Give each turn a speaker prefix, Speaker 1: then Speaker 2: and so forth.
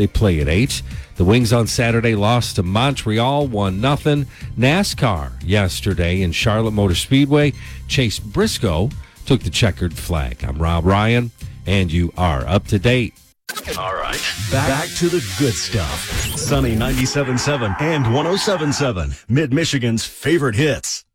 Speaker 1: They play at 8. The Wings on Saturday lost to Montreal 1-0. NASCAR yesterday in Charlotte Motor Speedway. Chase Briscoe took the checkered flag. I'm Rob Ryan, and you are up to date.
Speaker 2: All right. Back to the good stuff. Sunny 97.7 and 107.7, Mid-Michigan's favorite hits.